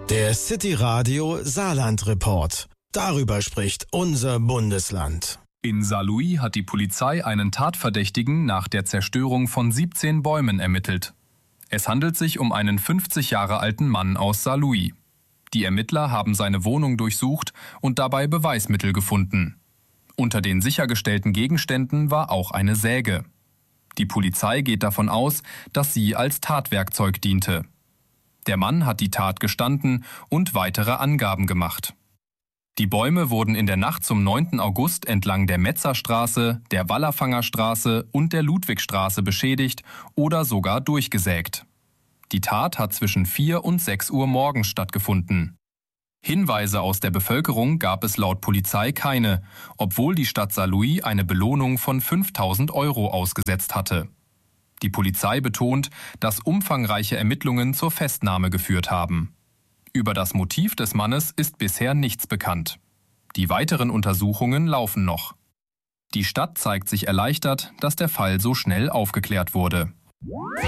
Der City Radio Saarland Report. Darüber spricht unser Bundesland. In Saarlouis hat die Polizei einen Tatverdächtigen nach der Zerstörung von 17 Bäumen ermittelt. Es handelt sich um einen 50 Jahre alten Mann aus Saarlouis. Die Ermittler haben seine Wohnung durchsucht und dabei Beweismittel gefunden. Unter den sichergestellten Gegenständen war auch eine Säge. Die Polizei geht davon aus, dass sie als Tatwerkzeug diente. Der Mann hat die Tat gestanden und weitere Angaben gemacht. Die Bäume wurden in der Nacht zum 9. August entlang der Metzerstraße, der Wallerfangerstraße und der Ludwigstraße beschädigt oder sogar durchgesägt. Die Tat hat zwischen 4 und 6 Uhr morgens stattgefunden. Hinweise aus der Bevölkerung gab es laut Polizei keine, obwohl die Stadt Saarlouis eine Belohnung von 5.000 € ausgesetzt hatte. Die Polizei betont, dass umfangreiche Ermittlungen zur Festnahme geführt haben. Über das Motiv des Mannes ist bisher nichts bekannt. Die weiteren Untersuchungen laufen noch. Die Stadt zeigt sich erleichtert, dass der Fall so schnell aufgeklärt wurde.